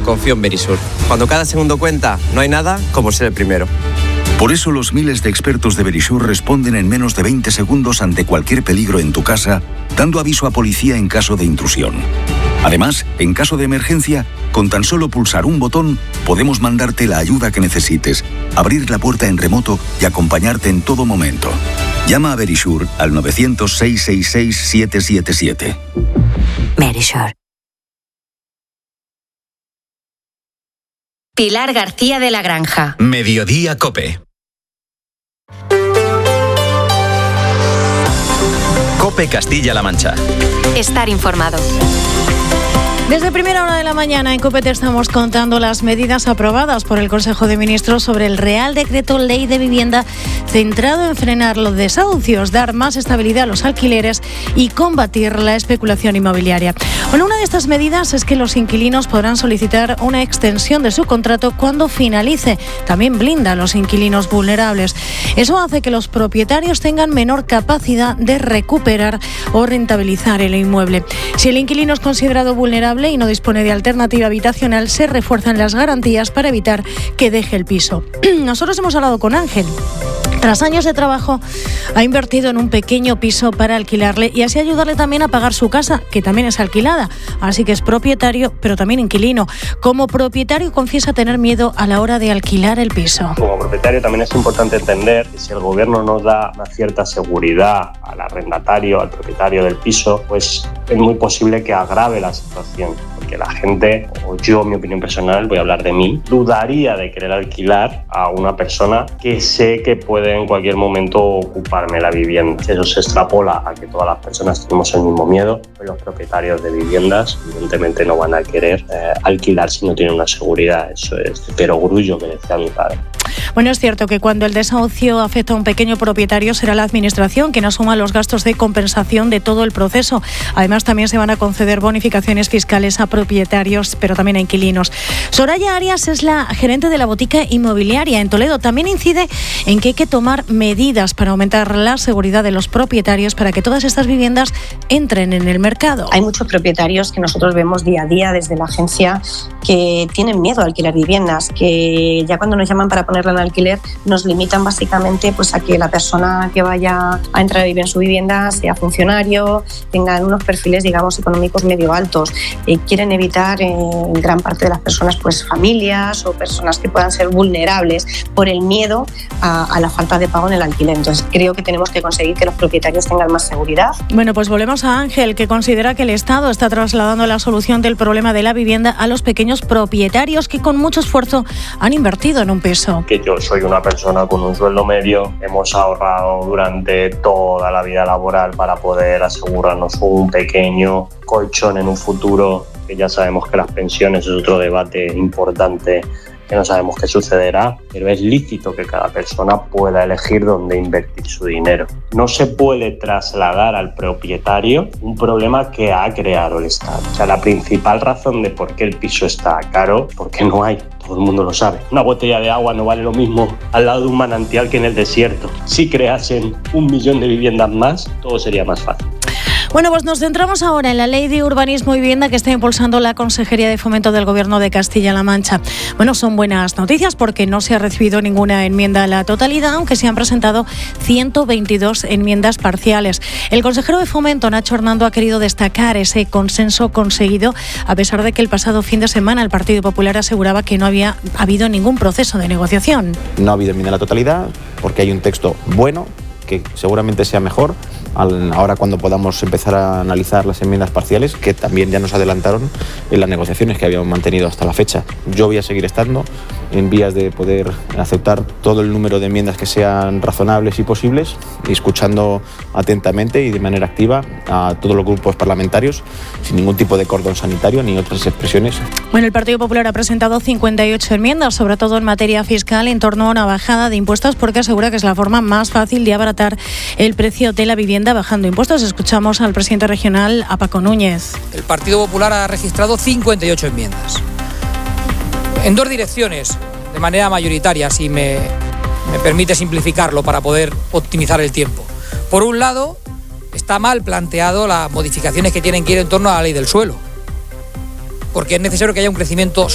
confío en Verisur. Cuando cada segundo cuenta, no hay nada como ser el primero. Por eso los miles de expertos de Verisur responden en menos de 20 segundos ante cualquier peligro en tu casa, dando aviso a policía en caso de intrusión. Además, en caso de emergencia, con tan solo pulsar un botón, podemos mandarte la ayuda que necesites, abrir la puerta en remoto y acompañarte en todo momento. Llama a Verisur al 900-666-777. Verisur. Pilar García de la Granja. Mediodía COPE. COPE Castilla-La Mancha. Estar informado. Desde primera hora de la mañana en COPE te estamos contando las medidas aprobadas por el Consejo de Ministros sobre el Real Decreto Ley de Vivienda centrado en frenar los desahucios, dar más estabilidad a los alquileres y combatir la especulación inmobiliaria. Bueno, una de estas medidas es que los inquilinos podrán solicitar una extensión de su contrato cuando finalice. También blinda a los inquilinos vulnerables. Eso hace que los propietarios tengan menor capacidad de recuperar o rentabilizar el inmueble. Si el inquilino es considerado vulnerable y no dispone de alternativa habitacional, se refuerzan las garantías para evitar que deje el piso. Nosotros hemos hablado con Ángel. Tras años de trabajo, ha invertido en un pequeño piso para alquilarle y así ayudarle también a pagar su casa, que también es alquilada. Así que es propietario, pero también inquilino. Como propietario, confiesa tener miedo a la hora de alquilar el piso. Como propietario también es importante entender que si el gobierno nos da una cierta seguridad al arrendatario, al propietario del piso, pues es muy posible que agrave la situación. Porque la gente, o yo, en mi opinión personal, voy a hablar de mí, dudaría de querer alquilar a una persona que sé que puede en cualquier momento ocuparme la vivienda. Si eso se extrapola a que todas las personas tenemos el mismo miedo, pues los propietarios de viviendas evidentemente no van a querer alquilar si no tienen una seguridad. Eso es perogrullo que decía mi padre. Bueno, es cierto que cuando el desahucio afecta a un pequeño propietario será la Administración quien asuma los gastos de compensación de todo el proceso. Además, también se van a conceder bonificaciones fiscales a propietarios, pero también a inquilinos. Soraya Arias es la gerente de la botica inmobiliaria en Toledo. También incide en que hay que tomar medidas para aumentar la seguridad de los propietarios para que todas estas viviendas entren en el mercado. Hay muchos propietarios que nosotros vemos día a día desde la agencia que tienen miedo a alquilar viviendas, que ya cuando nos llaman para ponerla en alquiler nos limitan básicamente pues a que la persona que vaya a entrar a vivir en su vivienda sea funcionario, tengan unos perfiles digamos económicos medio altos. Quieren evitar en gran parte de las personas pues familias o personas que puedan ser vulnerables por el miedo a la falta de pago en el alquiler. Entonces creo que tenemos que conseguir que los propietarios tengan más seguridad. Bueno, pues volvemos a Ángel, que considera que el Estado está trasladando la solución del problema de la vivienda a los pequeños propietarios que con mucho esfuerzo han invertido en un piso. Que yo soy una persona con un sueldo medio, hemos ahorrado durante toda la vida laboral para poder asegurarnos un pequeño colchón en un futuro, que ya sabemos que las pensiones es otro debate importante, que no sabemos qué sucederá, pero es lícito que cada persona pueda elegir dónde invertir su dinero. No se puede trasladar al propietario un problema que ha creado el Estado. O sea, la principal razón de por qué el piso está caro, porque no hay. Todo el mundo lo sabe. Una botella de agua no vale lo mismo al lado de un manantial que en el desierto. Si creasen 1 millón de viviendas más, todo sería más fácil. Bueno, pues nos centramos ahora en la Ley de Urbanismo y Vivienda que está impulsando la Consejería de Fomento del Gobierno de Castilla-La Mancha. Bueno, son buenas noticias porque no se ha recibido ninguna enmienda a la totalidad, aunque se han presentado 122 enmiendas parciales. El consejero de Fomento, Nacho Hernando, ha querido destacar ese consenso conseguido, a pesar de que el pasado fin de semana el Partido Popular aseguraba que no había habido ningún proceso de negociación. No ha habido enmienda a la totalidad porque hay un texto bueno, que seguramente sea mejor ahora cuando podamos empezar a analizar las enmiendas parciales, que también ya nos adelantaron en las negociaciones que habíamos mantenido hasta la fecha. Yo voy a seguir estando en vías de poder aceptar todo el número de enmiendas que sean razonables y posibles, y escuchando atentamente y de manera activa a todos los grupos parlamentarios, sin ningún tipo de cordón sanitario ni otras expresiones. Bueno, el Partido Popular ha presentado 58 enmiendas, sobre todo en materia fiscal, en torno a una bajada de impuestos, porque asegura que es la forma más fácil de abaratar el precio de la vivienda bajando impuestos. Escuchamos al presidente regional, a Paco Núñez. El Partido Popular ha registrado 58 enmiendas. En dos direcciones, de manera mayoritaria, si me permite simplificarlo para poder optimizar el tiempo. Por un lado, está mal planteado las modificaciones que tienen que ir en torno a la ley del suelo, porque es necesario que haya un crecimiento